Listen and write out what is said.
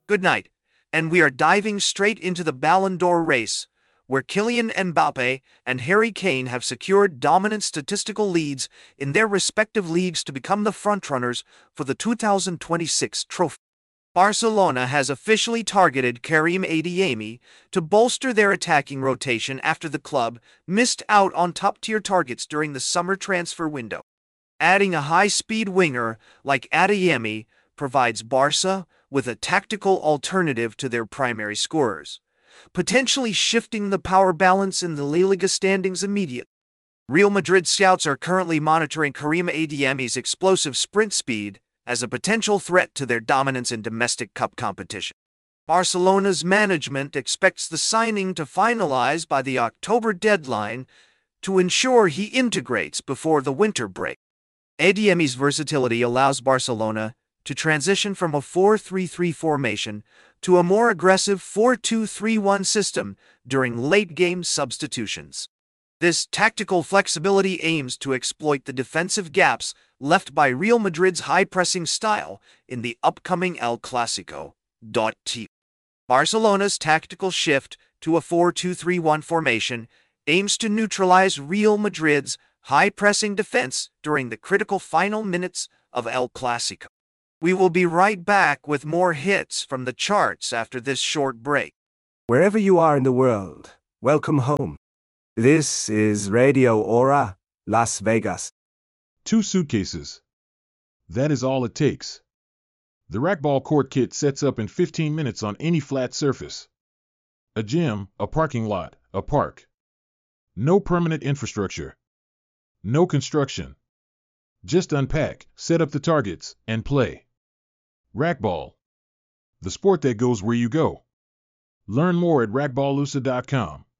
Good night, and we are diving straight into the Ballon d'Or race, where Kylian Mbappe and Harry Kane have secured dominant statistical leads in their respective leagues to become the frontrunners for the 2026 trophy. Barcelona has officially targeted Karim Adeyemi to bolster their attacking rotation after the club missed out on top-tier targets during the summer transfer window. Adding a high-speed winger like Adeyemi provides Barca with a tactical alternative to their primary scorers, potentially shifting the power balance in the La Liga standings immediately. Real Madrid scouts are currently monitoring Karim Adeyemi's explosive sprint speed as a potential threat to their dominance in domestic cup competition. Barcelona's management expects the signing to finalize by the October deadline to ensure he integrates before the winter break. Adeyemi's versatility allows Barcelona to transition from a 4-3-3 formation to a more aggressive 4-2-3-1 system during late-game substitutions. This tactical flexibility aims to exploit the defensive gaps left by Real Madrid's high-pressing style in the upcoming El Clásico. Barcelona's tactical shift to a 4-2-3-1 formation aims to neutralize Real Madrid's high-pressing defense during the critical final minutes of El Clásico. We will be right back with more hits from the charts after this short break. Wherever you are in the world, welcome home. This is Radio Aura, Las Vegas. 2 suitcases. That is all it takes. The Racquetball Court Kit sets up in 15 minutes on any flat surface. A gym, a parking lot, a park. No permanent infrastructure. No construction. Just unpack, set up the targets, and play. Racquetball. The sport that goes where you go. Learn more at racquetballusa.com.